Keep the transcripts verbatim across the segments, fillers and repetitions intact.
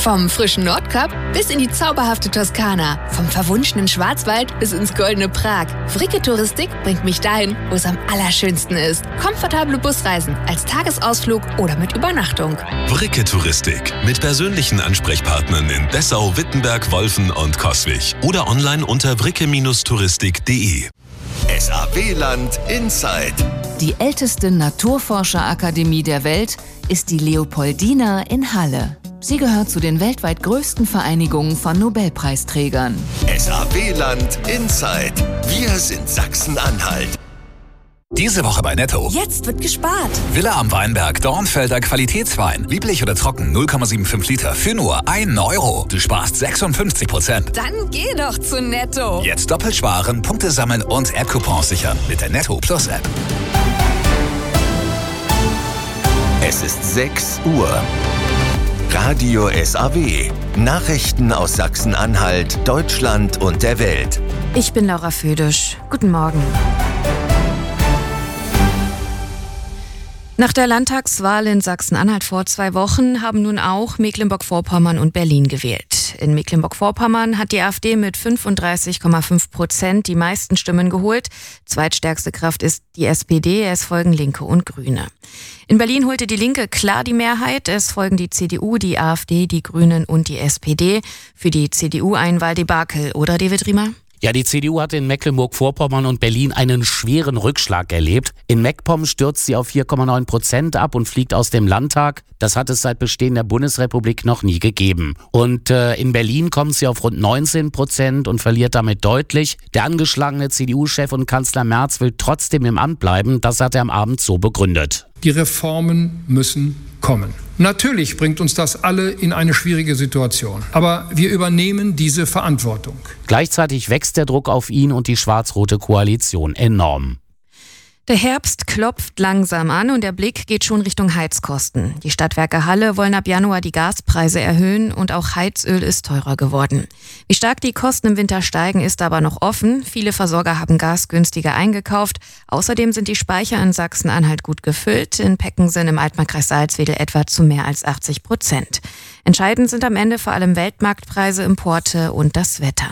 Vom frischen Nordkap bis in die zauberhafte Toskana. Vom verwunschenen Schwarzwald bis ins goldene Prag. Fricke Touristik bringt mich dahin, wo es am allerschönsten ist. Komfortable Busreisen als Tagesausflug oder mit Übernachtung. Fricke Touristik mit persönlichen Ansprechpartnern in Dessau, Wittenberg, Wolfen und Coswig. Oder online unter fricke touristik punkt de. S A W-Land Inside. Die älteste Naturforscherakademie der Welt ist die Leopoldina in Halle. Sie gehört zu den weltweit größten Vereinigungen von Nobelpreisträgern. S A W-Land Inside. Wir sind Sachsen-Anhalt. Diese Woche bei Netto. Jetzt wird gespart. Villa am Weinberg, Dornfelder Qualitätswein. Lieblich oder trocken, null Komma fünfundsiebzig Liter für nur einen Euro. Du sparst sechsundfünfzig Prozent. Dann geh doch zu Netto. Jetzt doppelt sparen, Punkte sammeln und App-Coupons sichern mit der Netto Plus App. Es ist sechs Uhr. Radio S A W. Nachrichten aus Sachsen-Anhalt, Deutschland und der Welt. Ich bin Laura Födisch. Guten Morgen. Nach der Landtagswahl in Sachsen-Anhalt vor zwei Wochen haben nun auch Mecklenburg-Vorpommern und Berlin gewählt. In Mecklenburg-Vorpommern hat die AfD mit fünfunddreißig Komma fünf Prozent die meisten Stimmen geholt. Zweitstärkste Kraft ist die S P D, es folgen Linke und Grüne. In Berlin holte die Linke klar die Mehrheit. Es folgen die C D U, die AfD, die Grünen und die S P D. Für die C D U ein Wahldebakel, oder David Riemer? Ja, die C D U hat in Mecklenburg-Vorpommern und Berlin einen schweren Rückschlag erlebt. In MacPom stürzt sie auf vier Komma neun Prozent ab und fliegt aus dem Landtag. Das hat es seit Bestehen der Bundesrepublik noch nie gegeben. Und äh, in Berlin kommt sie auf rund neunzehn Prozent und verliert damit deutlich. Der angeschlagene C D U-Chef und Kanzler Merz will trotzdem im Amt bleiben. Das hat er am Abend so begründet. Die Reformen müssen kommen. Natürlich bringt uns das alle in eine schwierige Situation. Aber wir übernehmen diese Verantwortung. Gleichzeitig wächst der Druck auf ihn und die schwarz-rote Koalition enorm. Der Herbst klopft langsam an und der Blick geht schon Richtung Heizkosten. Die Stadtwerke Halle wollen ab Januar die Gaspreise erhöhen und auch Heizöl ist teurer geworden. Wie stark die Kosten im Winter steigen, ist aber noch offen. Viele Versorger haben Gas günstiger eingekauft. Außerdem sind die Speicher in Sachsen-Anhalt gut gefüllt. In Peckensen im Altmarkkreis Salzwedel etwa zu mehr als achtzig Prozent. Entscheidend sind am Ende vor allem Weltmarktpreise, Importe und das Wetter.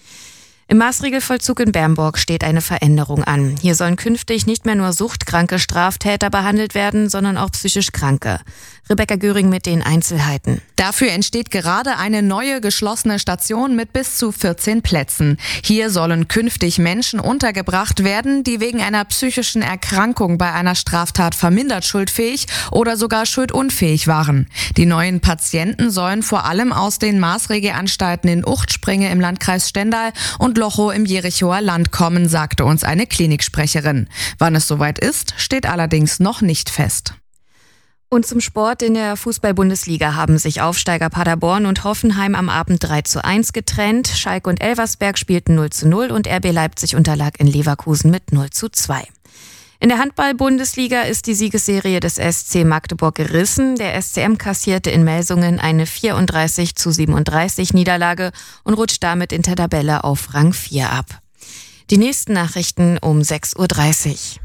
Im Maßregelvollzug in Bernburg steht eine Veränderung an. Hier sollen künftig nicht mehr nur suchtkranke Straftäter behandelt werden, sondern auch psychisch Kranke. Rebecca Göring mit den Einzelheiten. Dafür entsteht gerade eine neue geschlossene Station mit bis zu vierzehn Plätzen. Hier sollen künftig Menschen untergebracht werden, die wegen einer psychischen Erkrankung bei einer Straftat vermindert schuldfähig oder sogar schuldunfähig waren. Die neuen Patienten sollen vor allem aus den Maßregelanstalten in Uchtspringe im Landkreis Stendal und Lochow im Jerichoer Land kommen, sagte uns eine Kliniksprecherin. Wann es soweit ist, steht allerdings noch nicht fest. Und zum Sport in der Fußball-Bundesliga haben sich Aufsteiger Paderborn und Hoffenheim am Abend drei zu eins getrennt. Schalke und Elversberg spielten null zu null und R B Leipzig unterlag in Leverkusen mit null zu zwei. In der Handball-Bundesliga ist die Siegesserie des S C Magdeburg gerissen. Der S C M kassierte in Melsungen eine vierunddreißig zu siebenunddreißig Niederlage und rutscht damit in der Tabelle auf Rang vier ab. Die nächsten Nachrichten um sechs Uhr dreißig.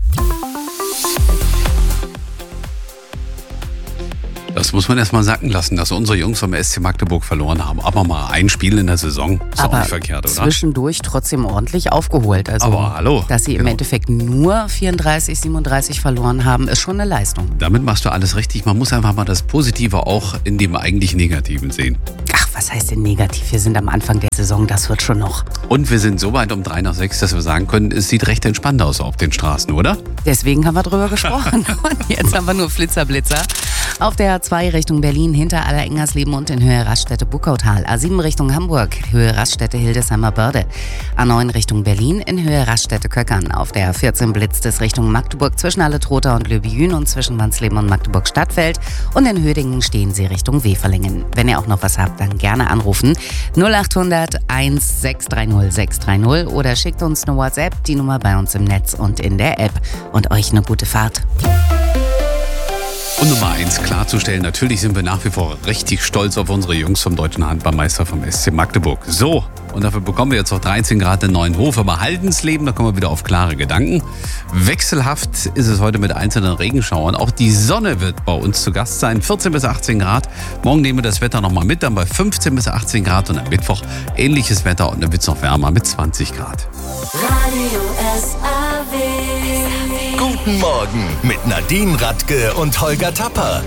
Das muss man erstmal sacken lassen, dass unsere Jungs vom S C Magdeburg verloren haben. Aber mal ein Spiel in der Saison ist aber auch nicht verkehrt, oder? Zwischendurch trotzdem ordentlich aufgeholt. Also, aber hallo. Dass sie genau. im Endeffekt nur vierunddreißig, siebenunddreißig verloren haben, ist schon eine Leistung. Damit machst du alles richtig. Man muss einfach mal das Positive auch in dem eigentlich Negativen sehen. Ach, was heißt denn negativ? Wir sind am Anfang der Saison, das wird schon noch. Und wir sind so weit um drei nach sechs, dass wir sagen können, es sieht recht entspannt aus auf den Straßen, oder? Deswegen haben wir drüber gesprochen. Und jetzt haben wir nur Flitzerblitzer. Auf der A zwei Richtung Berlin hinter Aller-Engersleben und in Höhe Raststätte-Buckautal. A sieben Richtung Hamburg, Höhe Raststätte-Hildesheimer Börde. A neun Richtung Berlin in Höhe Raststätte-Köckern. Auf der A vierzehn blitzt es Richtung Magdeburg zwischen Halle-Trotha und Löbijün und zwischen Wansleben und Magdeburg-Stadtfeld. Und in Hödingen stehen sie Richtung Weferlingen. Wenn ihr auch noch was habt, dann gerne anrufen. null achthundert eins sechs drei null sechs drei null oder schickt uns eine WhatsApp, die Nummer bei uns im Netz und in der App. Und euch eine gute Fahrt. Und Nummer eins klarzustellen, natürlich sind wir nach wie vor richtig stolz auf unsere Jungs vom Deutschen Handballmeister vom S C Magdeburg. So, und dafür bekommen wir jetzt noch dreizehn Grad in Neuenhof, aber Haldensleben, da kommen wir wieder auf klare Gedanken. Wechselhaft ist es heute mit einzelnen Regenschauern. Auch die Sonne wird bei uns zu Gast sein, vierzehn bis achtzehn Grad. Morgen nehmen wir das Wetter nochmal mit, dann bei fünfzehn bis achtzehn Grad und am Mittwoch ähnliches Wetter und dann wird es noch wärmer mit zwanzig Grad. Radio S A W. Guten Morgen mit Nadine Radke und Holger Tapper.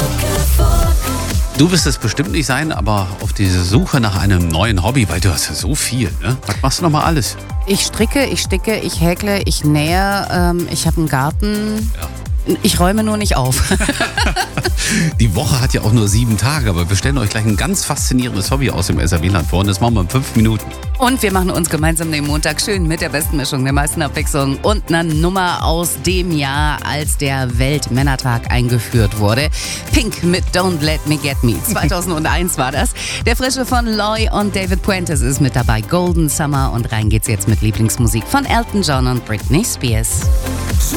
Du wirst es bestimmt nicht sein, aber auf diese Suche nach einem neuen Hobby, weil du hast ja so viel, ne? Was machst du nochmal alles? Ich stricke, ich sticke, ich häkle, ich nähe, ähm, ich habe einen Garten. Ja. Ich räume nur nicht auf. Die Woche hat ja auch nur sieben Tage, aber wir stellen euch gleich ein ganz faszinierendes Hobby aus dem S R W-Land vor und das machen wir in fünf Minuten. Und wir machen uns gemeinsam den Montag schön mit der besten Mischung, der meisten Abwechslung und einer Nummer aus dem Jahr, als der Weltmännertag eingeführt wurde. Pink mit Don't Let Me Get Me. zweitausendeins war das. Der Frische von Loy und David Puentes ist mit dabei. Golden Summer und rein geht's jetzt mit Lieblingsmusik von Elton John und Britney Spears.